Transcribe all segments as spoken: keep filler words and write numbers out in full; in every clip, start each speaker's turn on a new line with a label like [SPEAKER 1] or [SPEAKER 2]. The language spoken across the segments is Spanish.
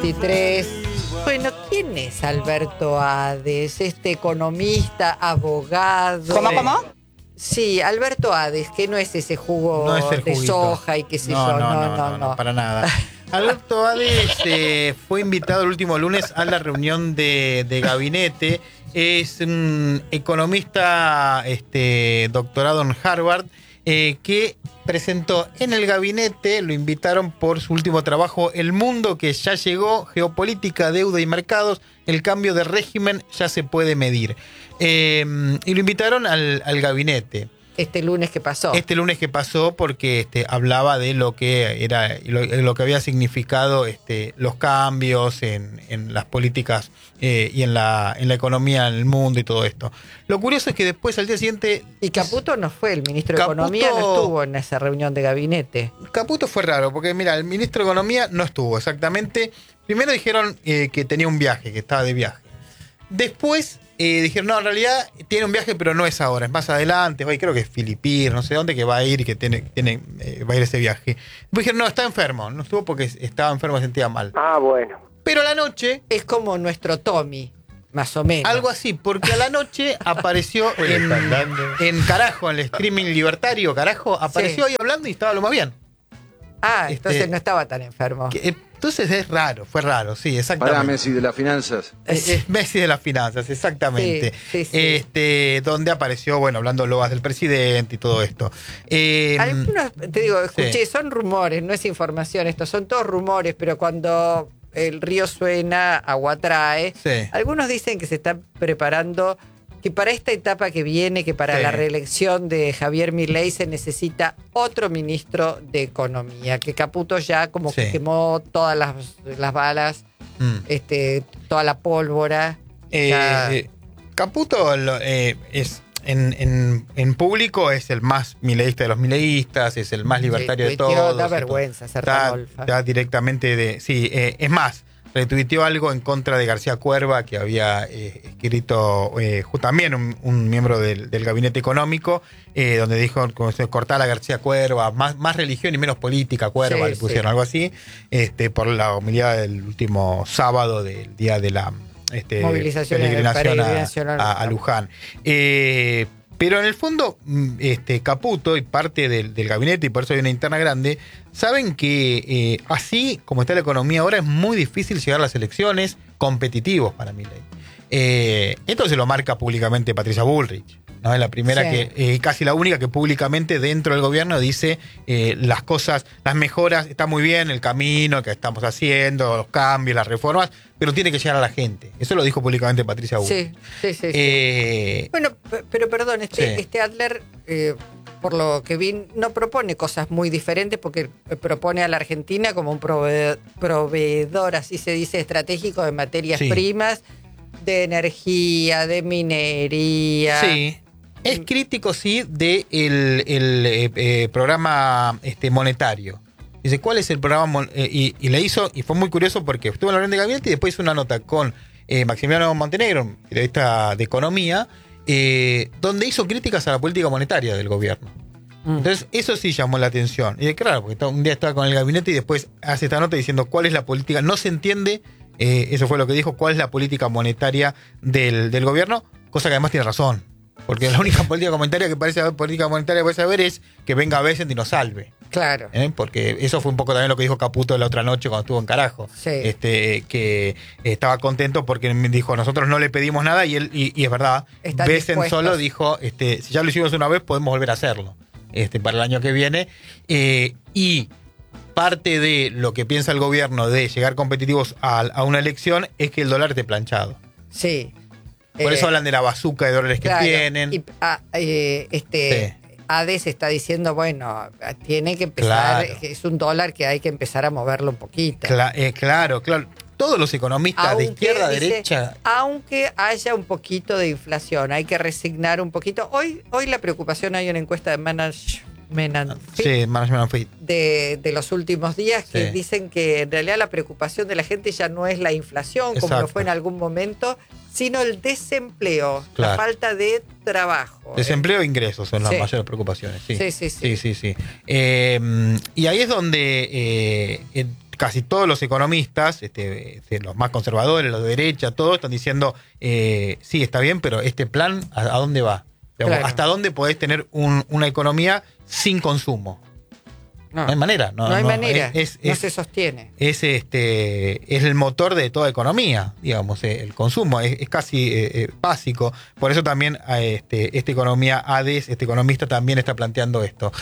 [SPEAKER 1] veintitrés. Bueno, ¿quién es Alberto Hades? Este economista, abogado.
[SPEAKER 2] ¿Cómo, cómo?
[SPEAKER 1] Sí, Alberto Hades, que no es ese jugo
[SPEAKER 3] No es el
[SPEAKER 1] de
[SPEAKER 3] juguito.
[SPEAKER 1] soja y qué sé
[SPEAKER 3] No,
[SPEAKER 1] yo.
[SPEAKER 3] no,
[SPEAKER 1] No,
[SPEAKER 3] no,
[SPEAKER 1] no,
[SPEAKER 3] no,
[SPEAKER 1] no.
[SPEAKER 3] no, para nada. Alberto Hades eh, fue invitado el último lunes a la reunión de, de gabinete. Es un economista este, doctorado en Harvard eh, que presentó en el gabinete, lo invitaron por su último trabajo, El mundo que ya llegó, geopolítica, deuda y mercados, el cambio de régimen ya se puede medir. Eh, y lo invitaron al, al gabinete.
[SPEAKER 1] Este lunes que pasó.
[SPEAKER 3] Este lunes que pasó porque este, hablaba de lo que era lo, lo que había significado este, los cambios en, en las políticas eh, y en la, en la economía en el mundo y todo esto. Lo curioso es que después al día siguiente...
[SPEAKER 1] Y Caputo no fue, el ministro
[SPEAKER 3] Caputo,
[SPEAKER 1] de Economía no estuvo en esa reunión de gabinete.
[SPEAKER 3] Caputo fue raro porque mira, el ministro de Economía no estuvo exactamente. Primero dijeron eh, que tenía un viaje, que estaba de viaje. Después... Eh, dijeron, no, en realidad tiene un viaje, pero no es ahora, es más adelante, va, creo que es Filipinas, no sé dónde, que va a ir y que tiene, tiene, eh, va a ir ese viaje. Después dijeron, no, está enfermo, no estuvo porque estaba enfermo, se sentía mal.
[SPEAKER 4] Ah, bueno.
[SPEAKER 3] Pero a la noche...
[SPEAKER 1] Es como nuestro Tommy, más o menos.
[SPEAKER 3] Algo así, porque a la noche apareció en, en Carajo, en el streaming libertario, Carajo, apareció
[SPEAKER 1] Sí.
[SPEAKER 3] ahí hablando y estaba lo más bien.
[SPEAKER 1] Ah,
[SPEAKER 3] Este,
[SPEAKER 1] entonces no estaba tan enfermo.
[SPEAKER 3] Que, eh, entonces es raro, fue raro, sí, exactamente.
[SPEAKER 5] Para Messi de las finanzas.
[SPEAKER 3] Es, es Messi de las finanzas, exactamente.
[SPEAKER 1] Sí, sí, sí.
[SPEAKER 3] Este, donde apareció, bueno, hablando loas del presidente y todo esto. Eh,
[SPEAKER 1] Algunos, te digo, escuché,
[SPEAKER 3] sí.
[SPEAKER 1] son rumores, no es información esto, son todos rumores, pero cuando el río suena, agua trae.
[SPEAKER 3] Sí.
[SPEAKER 1] Algunos dicen que se están preparando, que para esta etapa que viene, que para
[SPEAKER 3] Sí.
[SPEAKER 1] la reelección de Javier Milei se necesita otro ministro de Economía, que Caputo ya como que
[SPEAKER 3] Sí.
[SPEAKER 1] quemó todas las, las balas,
[SPEAKER 3] Mm.
[SPEAKER 1] este, toda la pólvora.
[SPEAKER 3] Eh,
[SPEAKER 1] Ya-
[SPEAKER 3] eh, Caputo lo- eh, es en, en, en público es el más mileísta de los mileístas, es el más libertario
[SPEAKER 1] Sí,
[SPEAKER 3] de
[SPEAKER 1] tuiteó,
[SPEAKER 3] todos.
[SPEAKER 1] da
[SPEAKER 3] y todo.
[SPEAKER 1] vergüenza ser
[SPEAKER 3] Está,
[SPEAKER 1] tan golfa.
[SPEAKER 3] está directamente de... Sí, eh, es más, retuiteó algo en contra de García Cuerva, que había eh, escrito eh, ju- también un, un miembro del, del gabinete económico, eh, donde dijo como se cortara a García Cuerva, más, más religión y menos política, Cuerva,
[SPEAKER 1] Sí,
[SPEAKER 3] le pusieron
[SPEAKER 1] sí.
[SPEAKER 3] algo así, este, por la humildad del último sábado del día de la este,
[SPEAKER 1] Movilización en el
[SPEAKER 3] peregrinación a-
[SPEAKER 1] peregrinación a-
[SPEAKER 3] a, a Luján. Eh, pero en el fondo, mm, este, Caputo y parte del, del gabinete, y por eso hay una interna grande, saben que eh, así como está la economía ahora, es muy difícil llegar a las elecciones competitivos para Milei. Eh, entonces lo marca públicamente Patricia Bullrich, ¿no? Es la primera
[SPEAKER 1] Sí.
[SPEAKER 3] que, eh, casi la única que públicamente dentro del gobierno dice eh, las cosas, las mejoras, está muy bien el camino que estamos haciendo, los cambios, las reformas, pero tiene que llegar a la gente. Eso lo dijo públicamente Patricia Bullrich.
[SPEAKER 1] Sí, sí, sí. sí.
[SPEAKER 3] Eh,
[SPEAKER 1] Bueno, p- pero perdón, este,
[SPEAKER 3] Sí.
[SPEAKER 1] este Adler, eh, por lo que vi, no propone cosas muy diferentes porque propone a la Argentina como un prove- proveedor, así se dice, estratégico de materias
[SPEAKER 3] Sí.
[SPEAKER 1] primas, de energía, de minería.
[SPEAKER 3] Sí. Es crítico, sí, del el, el, eh, eh, programa este, monetario. Dice, ¿cuál es el programa? mon- eh, y, y le hizo, y fue muy curioso porque estuvo en la reunión de gabinete y después hizo una nota con eh, Maximiliano Montenegro, periodista de economía, eh, donde hizo críticas a la política monetaria del gobierno.
[SPEAKER 1] Mm.
[SPEAKER 3] Entonces, eso sí llamó la atención. Y claro, porque está- un día estaba con el gabinete y después hace esta nota diciendo cuál es la política. No se entiende, eh, eso fue lo que dijo, cuál es la política monetaria del, del gobierno, cosa que además tiene razón. Porque la única política monetaria que parece haber, política monetaria que parece haber es que venga Bessent y nos salve.
[SPEAKER 1] Claro.
[SPEAKER 3] ¿eh? Porque eso fue un poco también lo que dijo Caputo la otra noche cuando estuvo en Carajo.
[SPEAKER 1] Sí.
[SPEAKER 3] Este, que estaba contento porque me dijo, nosotros no le pedimos nada y él y, y es verdad.
[SPEAKER 1] Están
[SPEAKER 3] Bessent
[SPEAKER 1] dispuestos.
[SPEAKER 3] solo dijo, este, si ya lo hicimos una vez, podemos volver a hacerlo este, para el año que viene. Eh, y parte de lo que piensa el gobierno de llegar competitivos a, a una elección es que el dólar esté planchado.
[SPEAKER 1] Sí.
[SPEAKER 3] Por
[SPEAKER 1] Eh,
[SPEAKER 3] eso hablan de la bazuca de dólares que
[SPEAKER 1] claro,
[SPEAKER 3] tienen.
[SPEAKER 1] Y, ah, eh, este, Hades está diciendo, bueno, tiene que empezar,
[SPEAKER 3] Claro.
[SPEAKER 1] que es un dólar que hay que empezar a moverlo un poquito.
[SPEAKER 3] Cla- eh, claro, claro. Todos los economistas
[SPEAKER 1] Aunque,
[SPEAKER 3] de izquierda a
[SPEAKER 1] dice,
[SPEAKER 3] derecha.
[SPEAKER 1] Aunque haya un poquito de inflación, hay que resignar un poquito. Hoy, hoy la preocupación, hay una encuesta de Management and Fit
[SPEAKER 3] Sí, management of it.
[SPEAKER 1] de, de los últimos días que
[SPEAKER 3] Sí.
[SPEAKER 1] dicen que en realidad la preocupación de la gente ya no es la inflación, como lo
[SPEAKER 3] Exacto.
[SPEAKER 1] fue en algún momento, sino el desempleo, la
[SPEAKER 3] Claro.
[SPEAKER 1] falta de trabajo.
[SPEAKER 3] Desempleo e ingresos son las
[SPEAKER 1] Sí.
[SPEAKER 3] mayores preocupaciones. Sí,
[SPEAKER 1] Sí, sí, sí.
[SPEAKER 3] sí, sí, sí. Eh, y ahí es donde eh, eh, casi todos los economistas, este, este, los más conservadores, los de derecha, todos están diciendo, eh, sí, está bien, pero este plan, ¿a, a dónde va? Digamos,
[SPEAKER 1] Claro.
[SPEAKER 3] ¿hasta dónde podés tener un, una economía sin consumo?
[SPEAKER 1] No,
[SPEAKER 3] No hay manera. No,
[SPEAKER 1] no hay
[SPEAKER 3] no,
[SPEAKER 1] manera,
[SPEAKER 3] es- es-
[SPEAKER 1] no
[SPEAKER 3] es-
[SPEAKER 1] se sostiene.
[SPEAKER 3] Es este es el motor de toda economía, digamos, eh, el consumo es, es casi eh, eh, básico. Por eso también a este, esta economía A D E S, este economista también está planteando esto.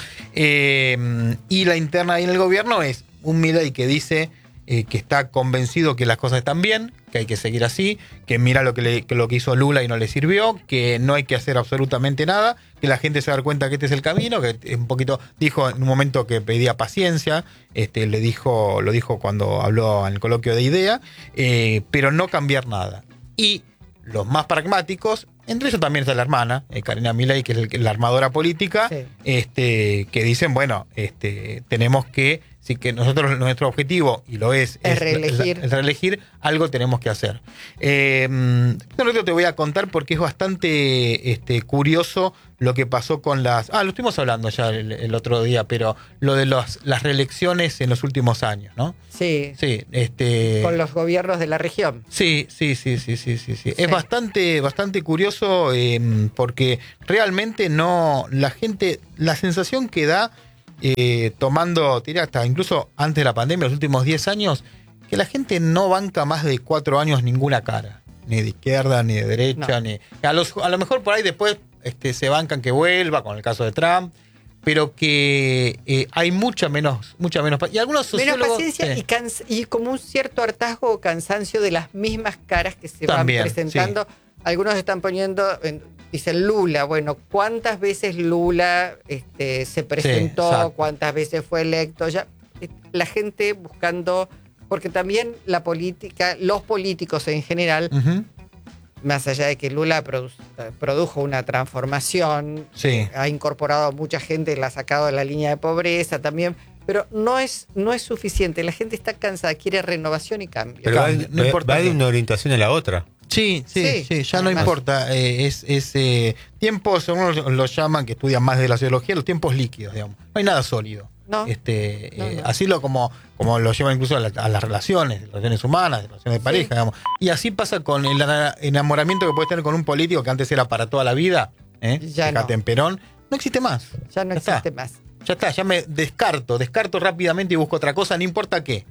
[SPEAKER 3] Eh, y la interna ahí en el gobierno es un Milei que dice eh, que está convencido que las cosas están bien, que hay que seguir así, que mira lo que, le, que lo que hizo Lula y no le sirvió, que no hay que hacer absolutamente nada, que la gente se va a dar cuenta que este es el camino, que es un poquito, dijo en un momento que pedía paciencia, este, le dijo, lo dijo cuando habló en el coloquio de IDEA, eh, pero no cambiar nada. Y los más pragmáticos, entre ellos también está la hermana, eh, Karina Milei, que es el- la armadora política,
[SPEAKER 1] Sí.
[SPEAKER 3] este, que dicen, bueno, este, tenemos que, si que nosotros nuestro objetivo, y lo es,
[SPEAKER 1] Es reelegir.
[SPEAKER 3] es reelegir, algo tenemos que hacer. Eh, esto te voy a contar porque es bastante este, curioso lo que pasó con las... Ah, lo estuvimos hablando ya el, el otro día, pero lo de los, las reelecciones en los últimos años, ¿no?
[SPEAKER 1] Sí,
[SPEAKER 3] Sí, este...
[SPEAKER 1] con los gobiernos de la región.
[SPEAKER 3] Sí, sí, sí, sí, sí, sí, sí.
[SPEAKER 1] Sí.
[SPEAKER 3] Es bastante, bastante curioso eh, porque realmente no, la gente, la sensación que da eh, tomando, tiré hasta incluso antes de la pandemia, los últimos diez años, que la gente no banca más de cuatro años ninguna cara, ni de izquierda, ni de derecha,
[SPEAKER 1] No.
[SPEAKER 3] ni a, los, a lo mejor por ahí después este, se bancan que vuelva, con el caso de Trump, pero que eh, hay mucha menos, mucha menos, pa- y algunos
[SPEAKER 1] Menos
[SPEAKER 3] sociólogos
[SPEAKER 1] paciencia
[SPEAKER 3] sí.
[SPEAKER 1] y, cans- y como un cierto hartazgo o cansancio de las mismas caras que se
[SPEAKER 3] También,
[SPEAKER 1] van presentando. Algunos están poniendo, en- dicen Lula, bueno, ¿cuántas veces Lula este, se presentó?
[SPEAKER 3] exacto.
[SPEAKER 1] ¿Cuántas veces fue electo? Ya eh, la gente buscando, porque también la política, los políticos en general,
[SPEAKER 3] Ujú.
[SPEAKER 1] más allá de que Lula produ- produjo una transformación,
[SPEAKER 3] Sí.
[SPEAKER 1] ha incorporado a mucha gente, la ha sacado de la línea de pobreza también, pero no es, no es suficiente. La gente está cansada, quiere renovación y cambio.
[SPEAKER 2] Pero va,
[SPEAKER 3] Cambio, no
[SPEAKER 2] va-
[SPEAKER 3] importa
[SPEAKER 2] va de
[SPEAKER 3] qué.
[SPEAKER 2] una orientación a la otra.
[SPEAKER 3] Sí, sí, sí,
[SPEAKER 1] Sí,
[SPEAKER 3] ya no
[SPEAKER 1] además.
[SPEAKER 3] importa. eh, es es eh, tiempos, algunos lo, lo llaman, que estudian más de la sociología, los tiempos líquidos, digamos. No hay nada sólido.
[SPEAKER 1] No.
[SPEAKER 3] Este,
[SPEAKER 1] No,
[SPEAKER 3] eh,
[SPEAKER 1] no.
[SPEAKER 3] Así lo como, como lo llevan incluso a, la- a las relaciones, relaciones humanas, relaciones de pareja,
[SPEAKER 1] Sí.
[SPEAKER 3] digamos. Y así pasa con el ana- enamoramiento que puedes tener con un político que antes era para toda la vida. ¿eh?
[SPEAKER 1] Ya
[SPEAKER 3] Fíjate
[SPEAKER 1] no.
[SPEAKER 3] en Perón. No existe más.
[SPEAKER 1] Ya no
[SPEAKER 3] Ya está.
[SPEAKER 1] existe más.
[SPEAKER 3] Ya está, ya me descarto, descarto rápidamente y busco otra cosa, no importa qué.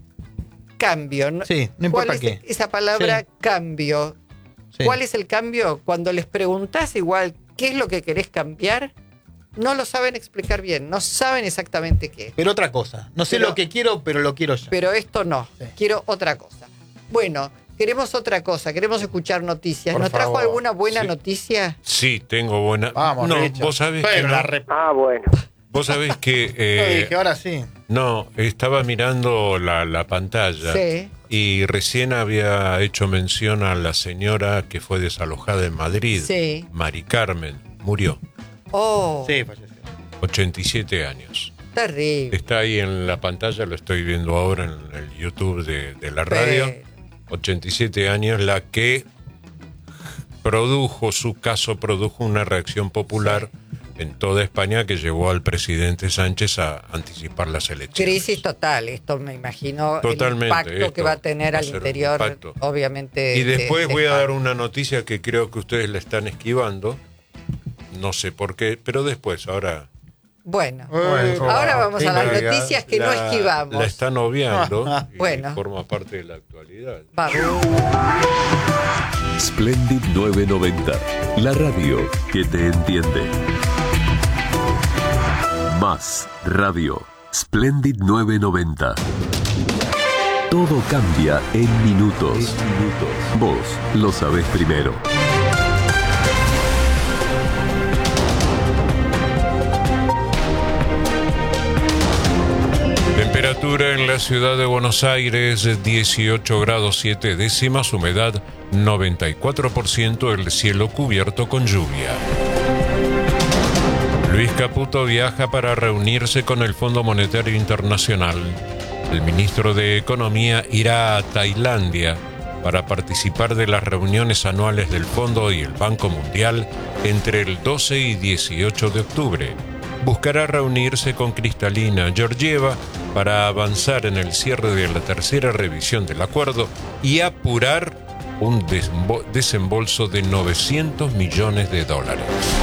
[SPEAKER 1] Cambio. ¿no?
[SPEAKER 3] Sí, no
[SPEAKER 1] ¿Cuál
[SPEAKER 3] importa
[SPEAKER 1] es
[SPEAKER 3] qué.
[SPEAKER 1] esa palabra
[SPEAKER 3] Sí.
[SPEAKER 1] cambio?
[SPEAKER 3] Sí.
[SPEAKER 1] ¿Cuál es el cambio? Cuando les preguntás igual qué es lo que querés cambiar, no lo saben explicar bien, no saben exactamente qué.
[SPEAKER 3] Pero otra cosa. No sé
[SPEAKER 1] Pero-
[SPEAKER 3] lo que quiero, pero lo quiero ya.
[SPEAKER 1] Pero esto no,
[SPEAKER 3] Sí.
[SPEAKER 1] quiero otra cosa. Bueno, queremos otra cosa, queremos escuchar noticias.
[SPEAKER 3] Por
[SPEAKER 1] ¿Nos trajo
[SPEAKER 3] favor.
[SPEAKER 1] alguna buena
[SPEAKER 4] Sí.
[SPEAKER 1] noticia?
[SPEAKER 4] Sí, tengo buena.
[SPEAKER 3] Vamos,
[SPEAKER 4] no,
[SPEAKER 3] Richard.
[SPEAKER 4] vos sabés que
[SPEAKER 3] Pero
[SPEAKER 4] no.
[SPEAKER 3] la re-
[SPEAKER 5] Ah, bueno.
[SPEAKER 4] Vos sabés que
[SPEAKER 3] Yo
[SPEAKER 4] eh,
[SPEAKER 3] dije, ahora sí.
[SPEAKER 4] no, estaba mirando la, la pantalla
[SPEAKER 1] Sí.
[SPEAKER 4] y recién había hecho mención a la señora que fue desalojada en Madrid,
[SPEAKER 1] Sí.
[SPEAKER 4] Mari Carmen, murió,
[SPEAKER 1] Oh,
[SPEAKER 3] Sí, falleció.
[SPEAKER 4] ochenta y siete años.
[SPEAKER 1] terrible.
[SPEAKER 4] Está ahí en la pantalla, lo estoy viendo ahora en el YouTube de, de la radio.
[SPEAKER 1] Pero-
[SPEAKER 4] ochenta y siete años, la que produjo, su caso produjo una reacción popular en toda España que llevó al presidente Sánchez a anticipar las elecciones.
[SPEAKER 1] Crisis total, esto me imagino
[SPEAKER 4] Totalmente,
[SPEAKER 1] el impacto
[SPEAKER 4] esto
[SPEAKER 1] que va a tener
[SPEAKER 4] va a
[SPEAKER 1] al
[SPEAKER 4] ser un
[SPEAKER 1] interior,
[SPEAKER 4] impacto.
[SPEAKER 1] obviamente.
[SPEAKER 4] Y
[SPEAKER 1] de-
[SPEAKER 4] después
[SPEAKER 1] de
[SPEAKER 4] voy a dar
[SPEAKER 1] España.
[SPEAKER 4] una noticia que creo que ustedes la están esquivando. No sé por qué, pero después, ahora...
[SPEAKER 1] Bueno,
[SPEAKER 3] Bueno,
[SPEAKER 1] ahora vamos a las
[SPEAKER 4] la-
[SPEAKER 1] noticias que no
[SPEAKER 4] la-
[SPEAKER 1] esquivamos.
[SPEAKER 4] La están obviando y
[SPEAKER 1] Bueno.
[SPEAKER 4] forma parte de la actualidad.
[SPEAKER 1] Vamos.
[SPEAKER 6] Splendid novecientos noventa, la radio que te entiende. Más radio. Splendid novecientos noventa. Todo cambia en minutos. Vos lo sabés primero.
[SPEAKER 4] Temperatura en la ciudad de Buenos Aires, dieciocho grados siete décimas, humedad noventa y cuatro por ciento, el cielo cubierto con lluvia. Luis Caputo viaja para reunirse con el Fondo Monetario Internacional. El ministro de Economía irá a Tailandia para participar de las reuniones anuales del Fondo y el Banco Mundial entre el doce y dieciocho de octubre. Buscará reunirse con Kristalina Georgieva, para avanzar en el cierre de la tercera revisión del acuerdo y apurar un desembolso de novecientos millones de dólares.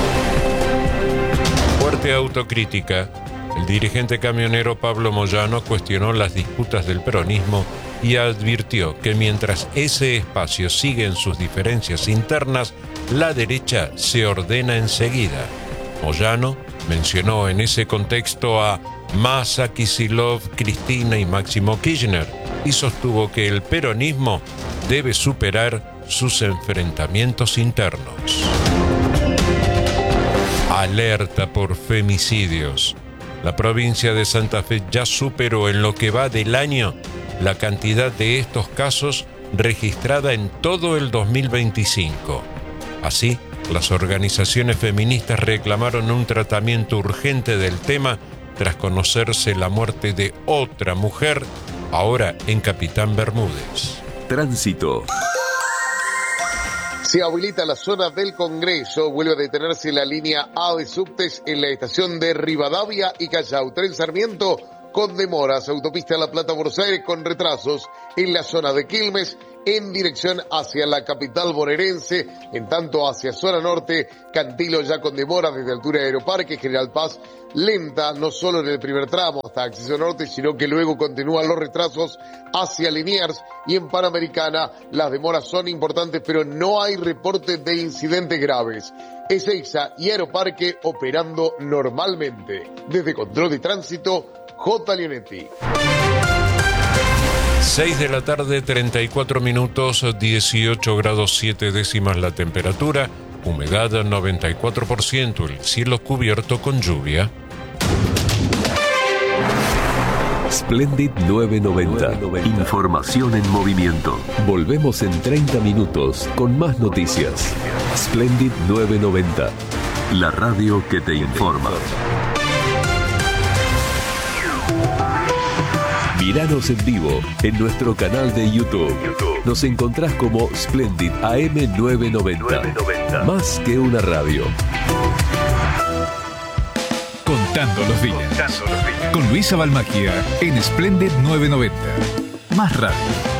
[SPEAKER 4] Fuerte autocrítica. El dirigente camionero Pablo Moyano cuestionó las disputas del peronismo y advirtió que mientras ese espacio sigue en sus diferencias internas, la derecha se ordena enseguida. Moyano mencionó en ese contexto a Massa, Kicillof, Cristina y Máximo Kirchner y sostuvo que el peronismo debe superar sus enfrentamientos internos. Alerta por femicidios. La provincia de Santa Fe ya superó en lo que va del año la cantidad de estos casos registrada en todo el dos mil veinticinco. Así, las organizaciones feministas reclamaron un tratamiento urgente del tema tras conocerse la muerte de otra mujer, ahora en Capitán Bermúdez.
[SPEAKER 6] Tránsito.
[SPEAKER 2] Se habilita la zona del Congreso, vuelve a detenerse la línea A de subtes en la estación de Rivadavia y Callao. Tren Sarmiento con demoras, autopista La Plata-Buenos Aires con retrasos en la zona de Quilmes en dirección hacia la capital bonaerense, en tanto hacia zona norte, Cantilo ya con demoras desde altura de Aeroparque, General Paz lenta, no solo en el primer tramo hasta acceso norte, sino que luego continúan los retrasos hacia Liniers y en Panamericana las demoras son importantes, pero no hay reportes de incidentes graves. Ezeiza y Aeroparque operando normalmente. Desde Control de Tránsito, J. Leonetti.
[SPEAKER 4] seis de la tarde, treinta y cuatro minutos, dieciocho grados siete décimas la temperatura, humedad noventa y cuatro por ciento, el cielo cubierto con lluvia.
[SPEAKER 6] Splendid novecientos noventa. Información en movimiento. Volvemos en treinta minutos con más noticias. Splendid novecientos noventa. La radio que te informa. Míranos en vivo en nuestro canal de YouTube. Nos encontrás como Splendid A M novecientos noventa. Más que una radio.
[SPEAKER 5] Contando los días. Contando los días. Con Luisa Balmagia en Splendid novecientos noventa. Más radio.